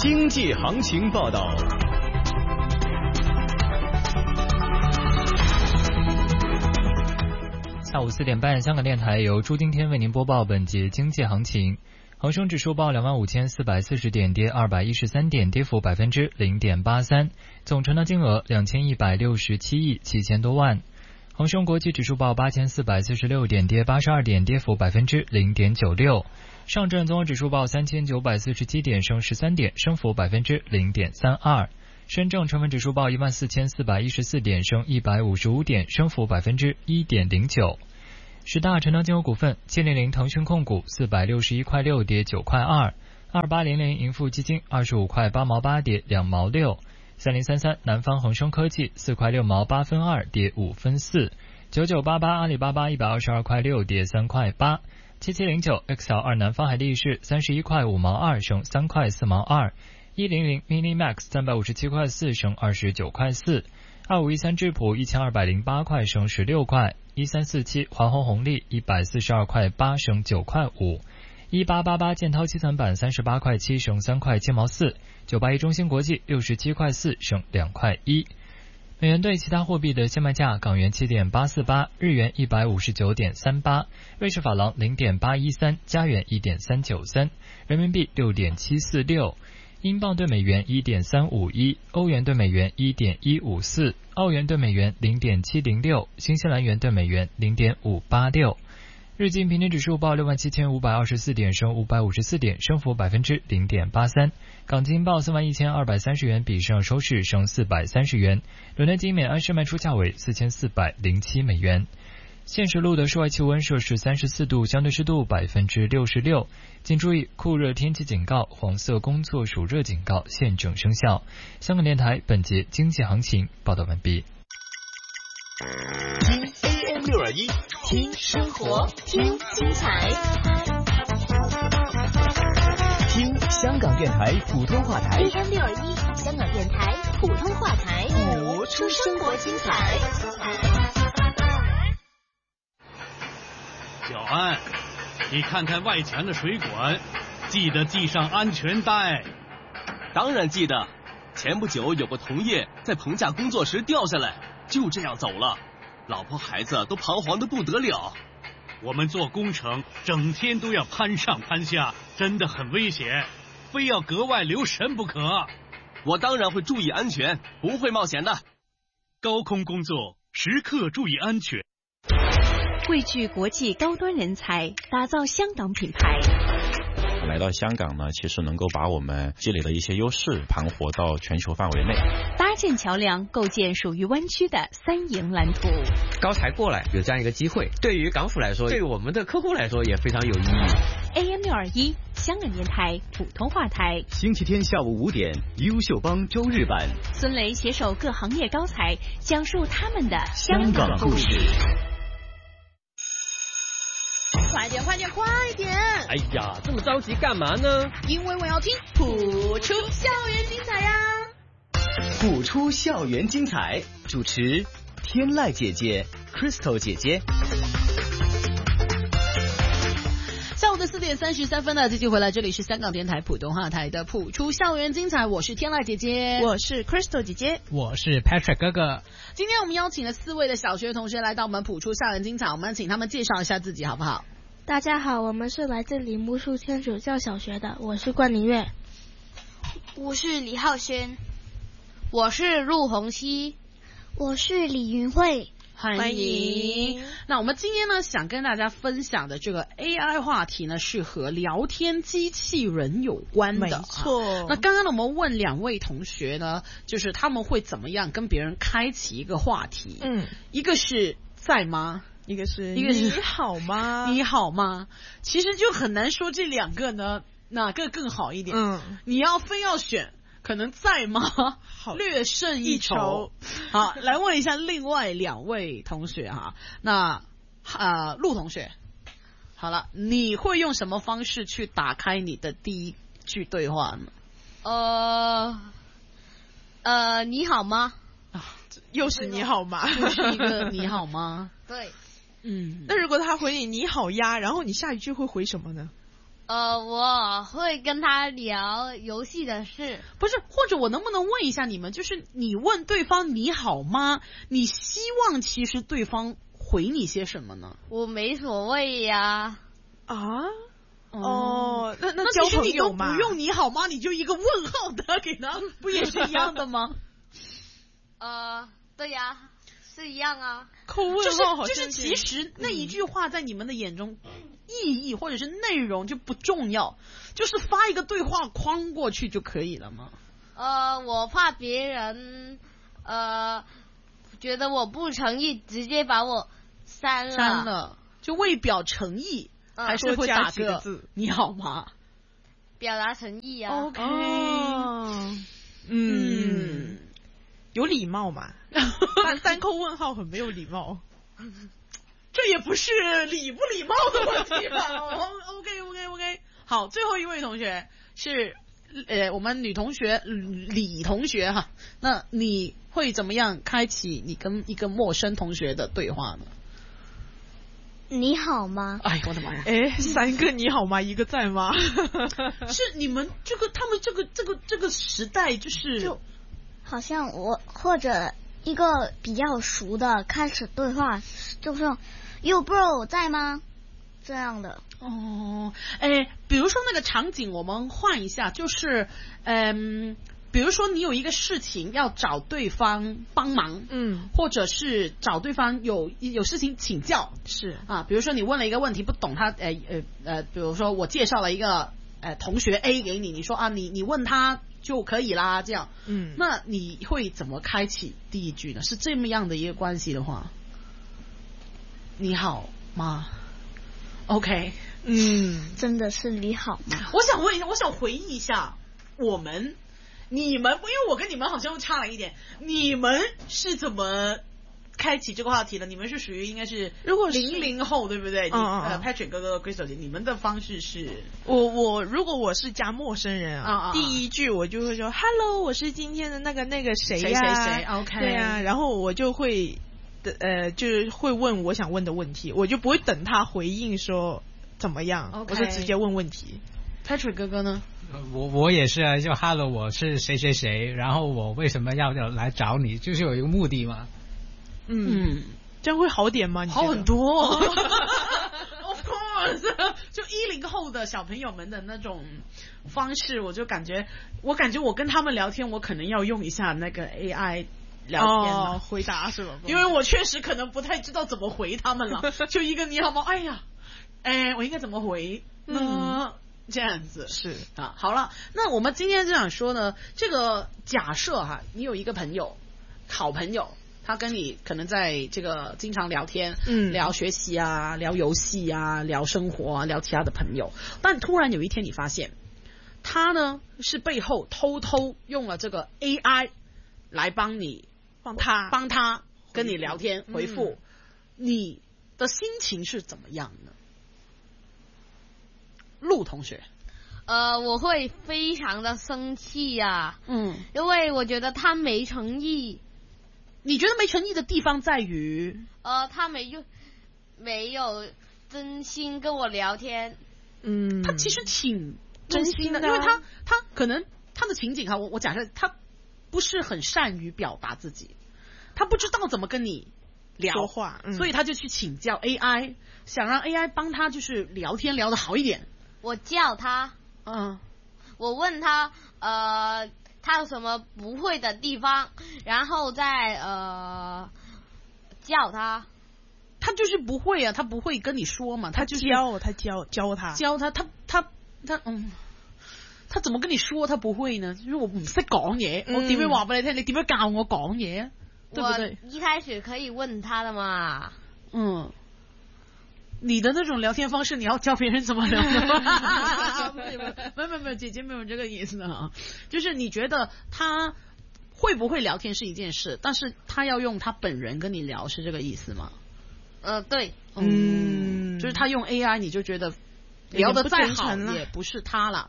经济行情报道。 下午4点半，香港电台由朱金天为您播报本节经济行情。恒生指数报25,440点，跌213点，跌幅0.83%，总成交金额2167亿7千多万。恒生国际指数报8446点，跌82点，跌幅0.96%。上证综合指数报3947点，升13点，升幅0.32%。深证成分指数报14414点，升155点，升幅1.09%。十大成交金额股份：700腾讯控股461块6，跌9块2；2800盈富基金25块8毛8，跌2毛6；3033南方恒生科技4块6毛8分2，跌5分4；9988阿里巴巴122块6，跌3块8；7709 XL2南方海力士31块5毛2，升3块4毛2；100 Minimax 357块4，升29块4；2513智普1208块，升16块；1347华虹红利142块8，升9块5；1888建滔基层板38块7，升3块7毛4；981中芯国际67块4，升2块1。美元兑其他货币的现卖价：港元7.848，日元159.38，瑞士法郎0.813，加元1.393，人民币6.746。英镑对美元1.351，欧元对美元1.154，澳元对美元0.706，新西兰元对美元0.586。日经平均指数报67,524点，升554点，升幅0.83%。港金报41,230元，比上收市升430元。伦敦金每安士卖出价为4407美元。现时录的室外气温摄氏34度，相对湿度66%。请注意酷热天气警告、黄色工作暑热警告现正生效。香港电台本节经济行情报道完毕。 听 AM621，听生活，听精彩，听香港电台普通话台。 AM621，香港电台普通话台， 播出生活精彩。 小安，你看看外墙的水管，记得系上安全带。 当然记得，前不久有个同业在棚架工作时掉下来，就这样走了，老婆孩子都彷徨得不得了。 我们做工程整天都要攀上攀下，真的很危险，非要格外留神不可。 我当然会注意安全，不会冒险的。 高空工作时刻注意安全。 汇聚国际高端人才，打造香港品牌。 来到香港呢，其实能够把我们积累的一些优势盘活到全球范围内， 搭建桥梁，构建属于湾区的三赢蓝图。 高才过来有这样一个机会，对于港府来说，对于我们的客户来说也非常有意义。 AM621，香港电台普通话台。 星期天下午5点，优秀帮周日版， 孙雷携手各行业高才，讲述他们的香港故事。 快点快点快点！ 哎呀，这么着急干嘛呢？ 因为我要听普出校园精彩呀！ 普出校园精彩，主持天籁姐姐、Crystal 姐姐。 下午的4点33分呢，继续回来，这里是香港电台普通话台的普出校园精彩，我是天籁姐姐， 我是 Crystal 姐姐， 我是 Patrick 哥哥。 今天我们邀请了4位的小学同学来到我们普出校园精彩，我们请他们介绍一下自己好不好？ 大家好，我们是来自梨木树天主教小学的，我是冠宁月， 我是李浩轩， 我是陆红熙， 我是李云慧。 欢迎。那我们今天呢，想跟大家分享的这个 AI 话题呢，是和聊天机器人有关的。 没错。 那刚刚呢，我们问2位同学呢，就是他们会怎么样跟别人开启一个话题？一个是在吗？ 一个是你好吗？ 你好吗？其实就很难说这2个呢，哪个更好一点？你要非要选，可能在吗？略胜一筹。好，来问一下另外2位同学哈。那陆同学，好了，你会用什么方式去打开你的第一句对话呢？ 你好吗？ 又是你好吗？ 又是一个你好吗？ 对。 那如果他回你你好呀，然后你下一句会回什么呢？ 我会跟他聊游戏的事。 不是，或者我能不能问一下你们，就是你问对方你好吗？你希望其实对方回你些什么呢？ 我没所谓呀。 那其实你都不用你好吗？你就一个问号的给他，不也是一样的吗？ 对呀，是一样啊。 扣问号好像就是其实那一句话在你们的眼中意义或者是内容就不重要，就是发一个对话框过去就可以了吗？ 我怕别人觉得我不诚意，直接把我删了， 就为表诚意。还是会打个字，你好吗？ 表达诚意啊。 OK，有礼貌嘛？单扣问号很没有礼貌。 这也不是礼不礼貌的问题吧？OK， 好，最后一位同学是我们女同学李同学哈，那你会怎么样开启你跟一个陌生同学的对话呢？ 你好吗？ 哎，我的妈呀 ！3个你好吗？1个在吗？ 是你们他们这个时代就好像我或者一个比较熟的开始对话，就说 "You bro 在吗？"这样的。 比如说那个场景我们换一下，就是比如说你有一个事情要找对方帮忙，或者是找对方有事情请教， 是啊，比如说你问了一个问题不懂他，比如说我介绍了一个同学 A 给你，你说啊你问他就可以啦，这样，那你会怎么开启第一句呢？是这么样的一个关系的话，你好吗 ？OK， 真的是你好吗？ 我想问一下，我想回忆一下你们，因为我跟你们好像差了一点，你们是怎么开启这个话题的？你们是属于应该是如果是 00后对不对？Patrick 哥哥 Crystal 姐，你们的方式是？ 如果我是加陌生人第一句我就会说 Hello， 我是今天的那个谁呀谁 OK， 对啊，然后我就会就是会问我想问的问题，我就不会等他回应说怎么样，我就直接问问题。 Patrick 哥哥呢？ 我也是啊，就 Hello， 我是谁谁谁，然后我为什么要来找你，就是有一个目的嘛。 这样会好点吗？ 好很多Of course， 就10后的小朋友们的那种方式，我感觉我跟他们聊天，我可能要用一下那个 AI 聊天回答是吧？ 因为我确实可能不太知道怎么回他们了，就一个你好吗？哎呀，我应该怎么回呢？这样子是啊，好了，那我们今天就想说呢，这个假设哈，你有一个朋友，好朋友，他跟你可能在这个经常聊天，聊学习啊，聊游戏啊，聊生活啊，聊其他的朋友，但突然有一天你发现，他呢是背后偷偷用了这个 AI 来帮他跟你聊天回复，你的心情是怎么样呢？陆同学， 我会非常的生气呀，因为我觉得他没诚意。 你觉得没诚意的地方在于？ 他没有真心跟我聊天。 他其实挺真心的，因为他可能他的情景哈，我假设他不是很善于表达自己，他不知道怎么跟你聊话， 所以他就去请教 AI， 想让 AI 帮他就是聊天聊得好一点。 我叫他，我问他，他有什么不会的地方，然后再叫他。 他就是不会啊，他不会跟你说嘛，他就是教他怎么跟你說他不會呢？因為我唔識講嘢，我點樣話俾你聽？你點樣教我講嘢？對不對？ 我一開始可以問他的嘛。 你的那種聊天方式，你要教別人怎麼聊的嗎？沒有，姐姐沒有這個意思啊。就是你覺得他會不會聊天是一件事，但是他要用他本人跟你聊，是這個意思嗎？ 對。 就是他用 AI， 你就覺得聊得再好也不是他了。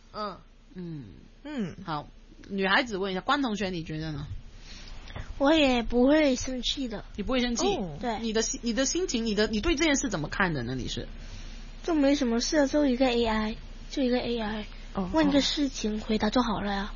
好，女孩子問一下，關同學你覺得呢？ 我也不會生氣的。 你不會生氣？ 對。 你的心情，你對這件事怎麼看的呢？你是？ 就沒什麼事，就一個 AI。 就一个 AI，问一个事情回答就好了呀。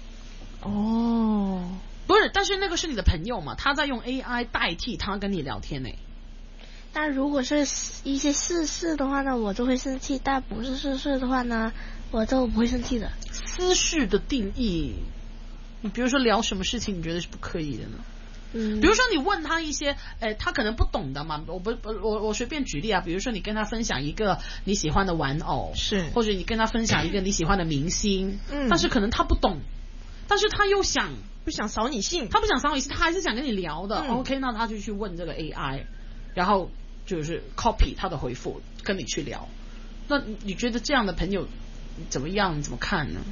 不是，但是那个是你的朋友嘛，他在用 AI 代替他跟你聊天呢。 但如果是一些私的话呢，我就会生气；但不是私的话呢，我就不会生气的。 私事的定义，你比如说聊什么事情，你觉得是不可以的呢？比如说你问他一些，他可能不懂的嘛，我随便举例啊，比如说你跟他分享一个你喜欢的玩偶， 是， 或者你跟他分享一个你喜欢的明星，但是可能他不懂，但是他又不想扫你兴， 他还是想跟你聊的。OK， 那他就去问这个 AI， 然后就是 copy 他的回复跟你去聊。那你觉得这样的朋友怎么样？你怎么看呢？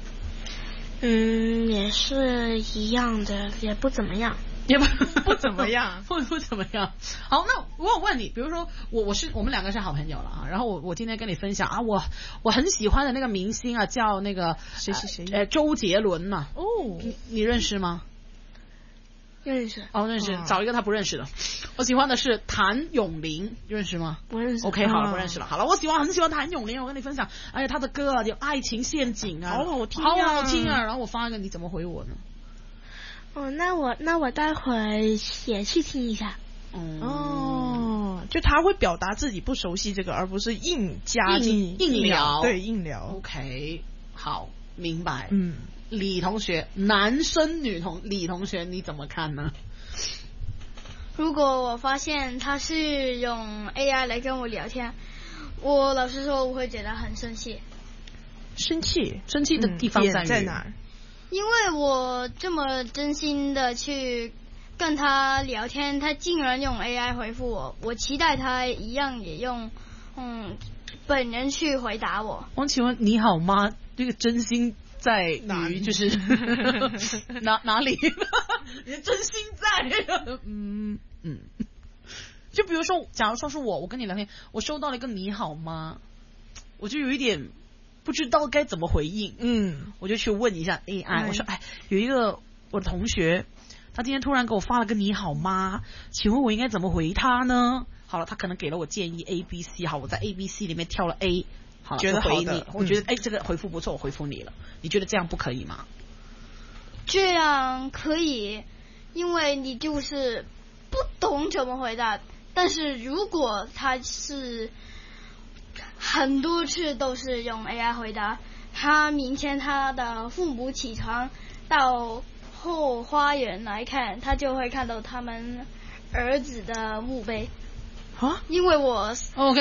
也是一样的，也不怎么样。 也不怎么样，不怎么样。好，那我问你，比如说我们两个是好朋友了啊，然后我今天跟你分享啊，我很喜欢的那个明星啊，叫那个谁周杰伦嘛。你认识吗？ 认识。 认识。找一个他不认识的。我喜欢的是谭咏麟，认识吗？ 不认识。 OK， 好了，不认识了。好了，我很喜欢谭咏麟，我跟你分享，他的歌啊，有《爱情陷阱》啊， 好好听啊。然后我发一个，你怎么回我呢？ 那我待会也去听一下。 就他会表达自己不熟悉这个，而不是硬加进硬聊。 对，硬聊。 OK， 好，明白。李同学，男生李同学你怎么看呢？ 如果我发现他是用 AI 来跟我聊天，我老实说我会觉得很生气。 生气的地方在哪儿？ 因为我这么真心的去跟他聊天，他竟然用 AI 回复我，我期待他一样也用本人去回答我。 我请问你好吗？这个真心在于就是哪里？你的真心在就比如说，假如说是我跟你聊天，我收到了一个你好吗，我就有一点不知道该怎么回应。我就去问一下 AI，我说有一个我的同学，他今天突然给我发了个你好吗，请问我应该怎么回他呢？好了，他可能给了我建议 A、B、C， 好，我在 A、B、C 里面挑了 A， 好了， 觉得好的， 你我觉得这个回复不错，我回复你了，你觉得这样不可以吗？ 这样可以，因为你就是不懂怎么回答。但是如果他是很多次都是用 AI 回答，他明天他的父母起床到后花园来看，他就会看到他们儿子的墓碑。因为我 OK，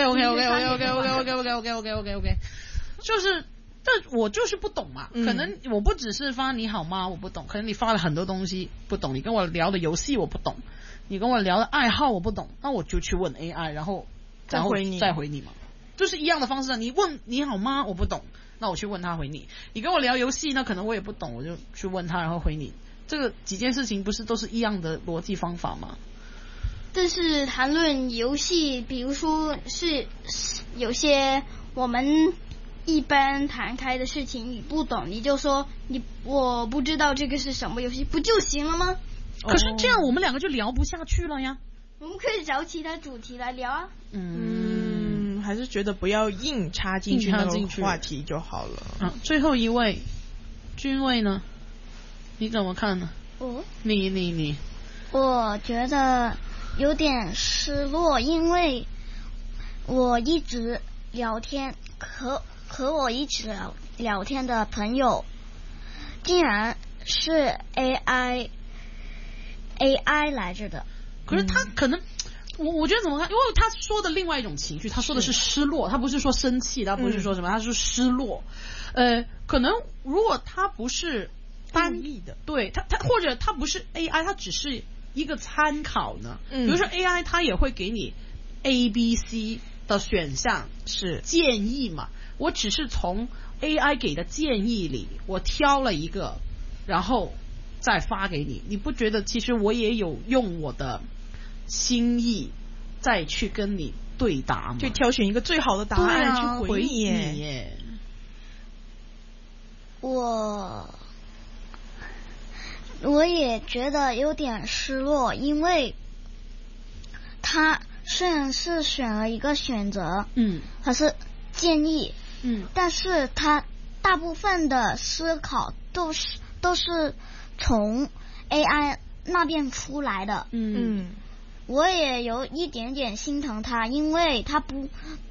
就是但我就是不懂嘛，可能我不只是发你好吗我不懂，可能你发了很多东西不懂，你跟我聊的游戏我不懂，你跟我聊的爱好我不懂，那我就去问 AI， 然后再回你嘛，就是一样的方式。你问你好吗我不懂，那我去问他回你。你跟我聊游戏那可能我也不懂，我就去问他然后回你。这个几件事情不是都是一样的逻辑方法吗？ 但是谈论游戏，比如说是有些我们一般谈开的事情，你不懂你就说我不知道这个是什么游戏，不就行了吗？ 可是这样我们两个就聊不下去了呀。 我们可以找其他主题来聊啊。 还是觉得不要硬插进去那个话题就好了。 最后一位君位呢，你怎么看呢？你我觉得有点失落，因为我一直聊天和我一起聊天的朋友竟然是 AI 来着的。 可是他可能我觉得怎么看，因为他说的另外一种情绪，他说的是失落，他不是说生气，他不是说什么，他是失落。可能如果他不是单一的，对他或者他不是 AI， 他只是一个参考呢。比如说 AI 他也会给你 A、B、C 的选项是建议嘛，我只是从 AI 给的建议里我挑了一个然后再发给你，你不觉得其实我也有用我的心意再去跟你对答吗？ 就挑选一个最好的答案去回你耶。 我也觉得有点失落，因为他虽然是选了一个选择，可是建议但是他大部分的思考都是从 AI 那边出来的。我也有一点点心疼他，因为他不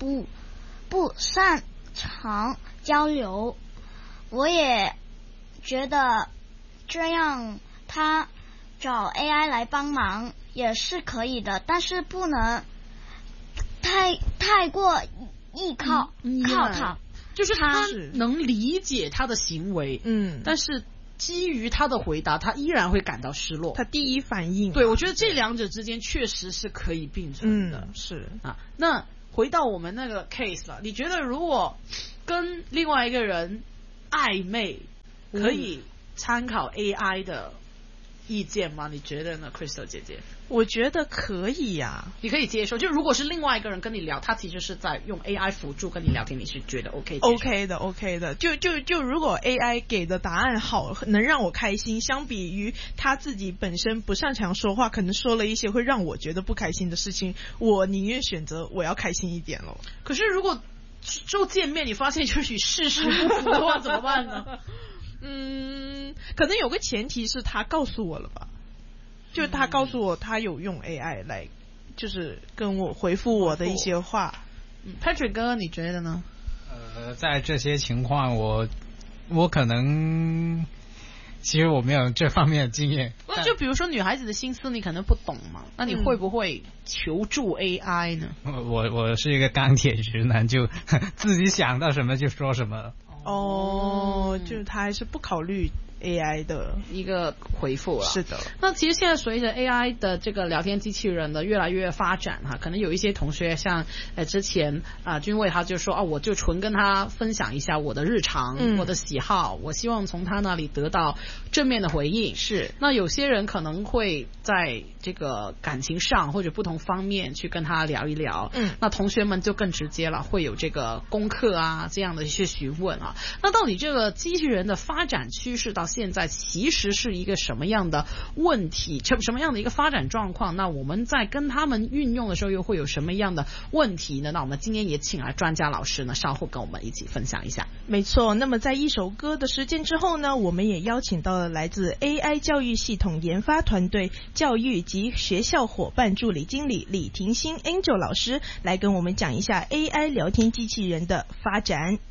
擅长交流。我也觉得这样他找 AI 来帮忙也是可以的，但是不能太过依靠他。 就是他能理解他的行为，但是基于他的回答，他依然会感到失落。 他第一反应， 对，我觉得这两者之间确实是可以并存的。 是啊，那回到我们那个 case 了，你觉得如果跟另外一个人暧昧，可以参考 AI 的意见吗？你觉得呢 ，Crystal 姐姐？ 我觉得可以呀， 你可以接受。就如果是另外一个人跟你聊，他其实是在用 AI 辅助跟你聊天，你是觉得 OK 的 OK 的。就如果 AI 给的答案好，能让我开心，相比于他自己本身不擅长说话，可能说了一些会让我觉得不开心的事情，我宁愿选择我要开心一点咯。 可是如果就见面你发现就是与事实不符的话怎么办呢？ 可能有个前提是他告诉我了吧，就他告诉我他有用 AI 来就是跟我回复我的一些话。 Patrick 哥你觉得呢？ 在这些情况我可能其实我没有这方面的经验。 就比如说女孩子的心思你可能不懂嘛，那你会不会求助 AI 呢？ 我是一个钢铁直男，就自己想到什么就说什么。 就是他还是不考虑 AI 的一个回复了。 是的。 那其实现在随着 AI 的这个聊天机器人的越来越发展哈，可能有一些同学像之前君卫他就说我就纯跟他分享一下我的日常，我的喜好，我希望从他那里得到正面的回应。是。那有些人可能会在这个感情上或者不同方面去跟他聊一聊。那同学们就更直接了，会有这个功课这样的一些询问啊。那到底这个机器人的发展趋势到现在其实是一个什么样的问题，什么样的一个发展状况？那我们在跟他们运用的时候又会有什么样的问题呢？那我们今天也请来专家老师呢，稍后跟我们一起分享一下。 没错，那么在一首歌的时间之后呢，我们也邀请到了来自 AI 教育系统研发团队教育及学校伙伴助理经理李婷欣 Angel 老师来跟我们讲一下 AI 聊天机器人的发展。